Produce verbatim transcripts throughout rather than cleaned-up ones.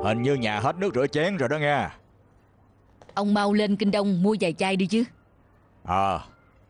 Hình như nhà hết nước rửa chén rồi đó nghe. Ông mau lên Kinh Đông mua vài chai đi chứ. À.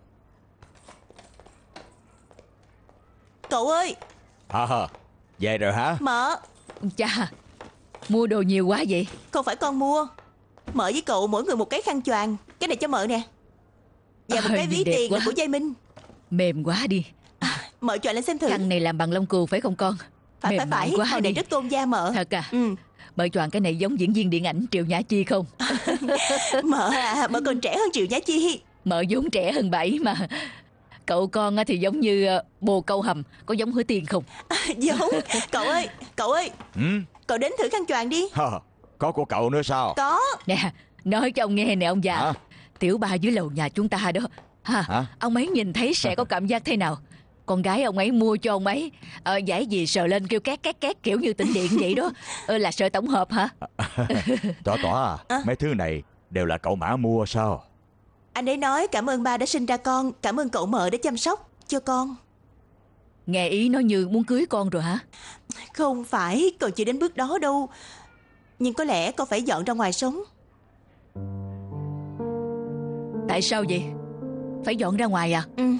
Cậu ơi. À, về rồi hả? Mợ. Chà, mua đồ nhiều quá vậy. Không phải con mua. Mợ với cậu mỗi người một cái khăn choàng. Cái này cho mợ nè. Và một À, cái ví tiền là của Giai Minh. Mềm quá đi. À, mợ chọn lên xem thử. Khăn này làm bằng lông cừu phải không con? Phải Mềm phải phải quá Hồi đi. này rất tôn da mợ. Thật à? Ừ. Mợ chọn cái này giống diễn viên điện ảnh Triệu Nhã Chi không? Mợ à, mợ còn trẻ hơn Triệu Nhã Chi. Mợ vốn trẻ hơn bảy mà. Cậu con thì giống như bồ câu hầm. Có giống Hứa Tiên không? À, giống. Cậu ơi, cậu ơi. Ừ? Cậu đến thử khăn choàng đi. Ha, có của cậu nữa sao? Có. Nè, nói cho ông nghe nè ông già. Hả? Tiểu ba dưới lầu nhà chúng ta đó. Ha, Hả? ông ấy nhìn thấy sẽ có cảm giác thế nào? Con gái ông ấy mua cho ông ấy ờ, giải gì sờ lên kêu két két két kiểu như tĩnh điện vậy đó. ờ, Là sờ tổng hợp hả? Tỏa Tỏa à, À? mấy thứ này đều là cậu Mã mua sao? Anh ấy nói cảm ơn ba đã sinh ra con. Cảm ơn cậu mợ đã chăm sóc cho con. Nghe ý nói như muốn cưới con rồi hả? Không phải, còn chưa đến bước đó đâu. Nhưng có lẽ con phải dọn ra ngoài sống. Tại sao vậy? Phải dọn ra ngoài à? Ừ.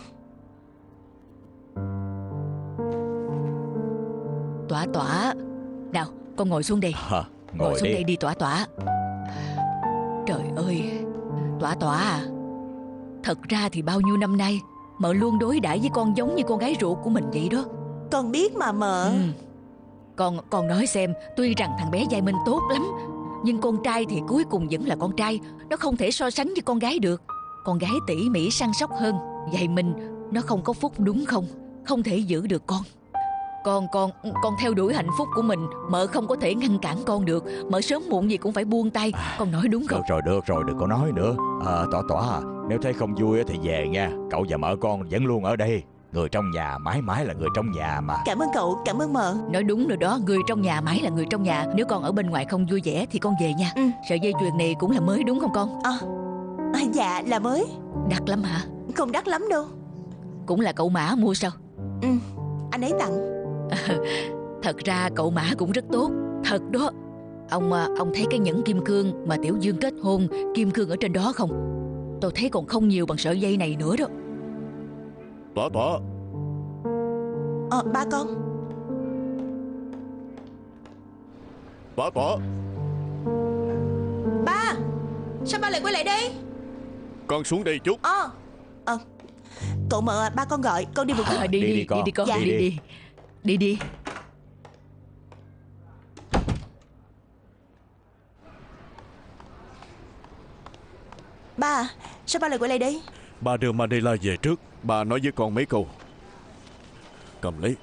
Tỏa Tỏa, nào con ngồi xuống đây. Hả? Ngồi, Ngồi xuống đi. đây đi Tỏa Tỏa. Trời ơi, Tỏa Tỏa à, thật ra thì bao nhiêu năm nay mợ luôn đối đãi với con giống như con gái ruột của mình vậy đó. Con biết mà mợ. Ừ. Con con nói xem, tuy rằng thằng bé Giai Minh tốt lắm, nhưng con trai thì cuối cùng vẫn là con trai. Nó không thể so sánh với con gái được. Con gái tỉ mỉ săn sóc hơn. Giai Minh nó không có phúc đúng không? Không thể giữ được con. Con con con theo đuổi hạnh phúc của mình, mợ không có thể ngăn cản con được. Mợ sớm muộn gì cũng phải buông tay. Con nói đúng không? Được rồi, được rồi, đừng có nói nữa. À, Tỏa Tỏa à, nếu thấy không vui thì về nha. Cậu và mợ con vẫn luôn ở đây. Người trong nhà mãi mãi là người trong nhà mà. Cảm ơn cậu, cảm ơn mợ. Nói đúng rồi đó, người trong nhà mãi là người trong nhà. Nếu con ở bên ngoài không vui vẻ thì con về nha. Ừ. Sợi dây chuyền này cũng là mới đúng không con? À, à, dạ là mới. Đắt lắm hả? Không đắt lắm đâu. Cũng là cậu Mã mua sao? Ừ, anh ấy tặng. Thật ra cậu Mã cũng rất tốt. Thật đó. Ông ông thấy cái nhẫn kim cương mà Tiểu Dương kết hôn, kim cương ở trên đó không? Tôi thấy còn không nhiều bằng sợi dây này nữa đó. Tỏa Tỏa. Ờ, ba con. Tỏa Tỏa. Ba, sao ba lại quay lại đây? Con xuống đây chút. Ờ, ờ, cậu mợ à, ba con gọi, con đi một À, chút. đi, đi đi, đi đi, con. đi con, Dạ. đi, đi, đi. Đi đi. Ba, sao ba lại quay lại đây? Ba đưa Mandela về trước. Ba nói với con mấy câu. Cầm lấy.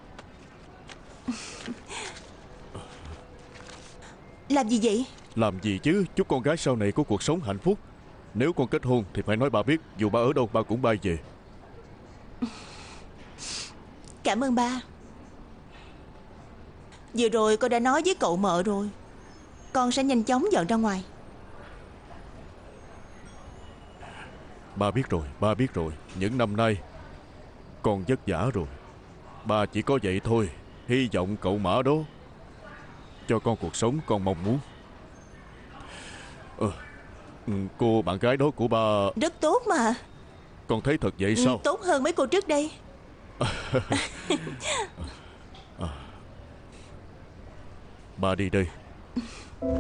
Làm gì vậy? Làm gì chứ, chúc con gái sau này có cuộc sống hạnh phúc. Nếu con kết hôn thì phải nói ba biết. Dù ba ở đâu ba cũng bay về. Cảm ơn ba. Vừa rồi con đã nói với cậu mợ rồi. Con sẽ nhanh chóng dọn ra ngoài. Ba biết rồi, ba biết rồi. Những năm nay con vất vả rồi. Ba chỉ có vậy thôi. Hy vọng cậu Mã đó cho con cuộc sống con mong muốn. Ờ, ừ, cô bạn gái đó của ba, Rất tốt mà. con thấy thật vậy Ừ, sao? tốt hơn mấy cô trước đây. Ba đi đây.